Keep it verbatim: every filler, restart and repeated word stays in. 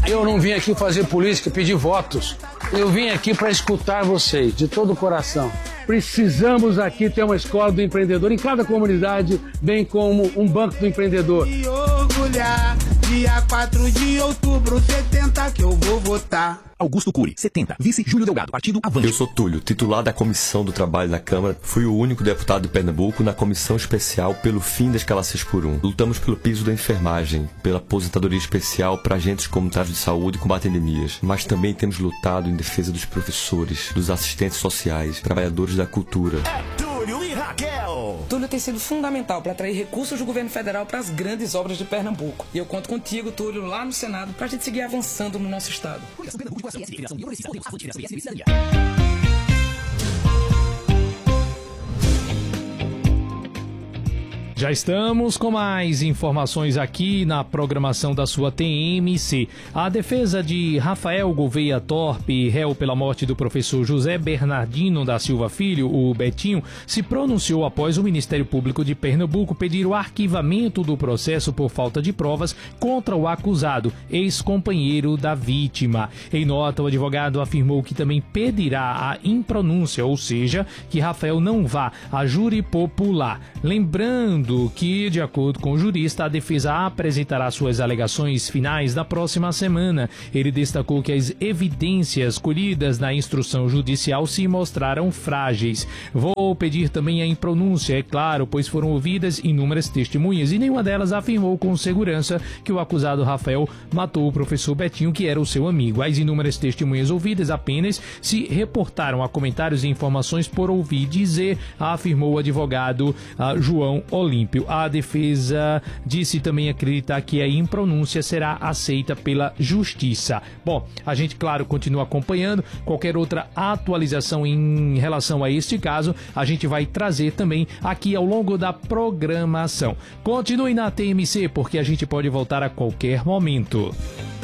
Eu não vim aqui fazer política, pedir votos. Eu vim aqui para escutar vocês, de todo o coração. Precisamos aqui ter uma escola do empreendedor em cada comunidade, bem como um banco do empreendedor. E orgulhar, dia quatro de outubro, setenta que eu vou votar. Augusto Cury, setenta. Vice Júlio Delgado, partido Avante. Eu sou Túlio, titular da Comissão do Trabalho na Câmara. Fui o único deputado de Pernambuco na Comissão Especial pelo fim da escala seis por um. Lutamos pelo piso da enfermagem, pela aposentadoria especial para agentes comunitários de saúde e combate a endemias. Mas também temos lutado em defesa dos professores, dos assistentes sociais, trabalhadores da cultura. Túlio e Raquel. Túlio tem sido fundamental para atrair recursos do governo federal para as grandes obras de Pernambuco. E eu conto contigo, Túlio, lá no Senado, para a gente seguir avançando no nosso estado. Já estamos com mais informações aqui na programação da sua T M C. A defesa de Rafael Gouveia Torpe, réu pela morte do professor José Bernardino da Silva Filho, o Betinho, se pronunciou após o Ministério Público de Pernambuco pedir o arquivamento do processo por falta de provas contra o acusado, ex-companheiro da vítima. Em nota, o advogado afirmou que também pedirá a impronúncia, ou seja, que Rafael não vá a júri popular. Lembrando que, de acordo com o jurista, a defesa apresentará suas alegações finais na próxima semana. Ele destacou que as evidências colhidas na instrução judicial se mostraram frágeis. Vou pedir também a impronúncia, é claro, pois foram ouvidas inúmeras testemunhas e nenhuma delas afirmou com segurança que o acusado Rafael matou o professor Betinho, que era o seu amigo. As inúmeras testemunhas ouvidas apenas se reportaram a comentários e informações por ouvir dizer, afirmou o advogado uh, João Olímpio. A defesa disse também acreditar que a impronúncia será aceita pela justiça. Bom, a gente, claro, continua acompanhando. Qualquer outra atualização em relação a este caso, a gente vai trazer também aqui ao longo da programação. Continue na T M C, porque a gente pode voltar a qualquer momento.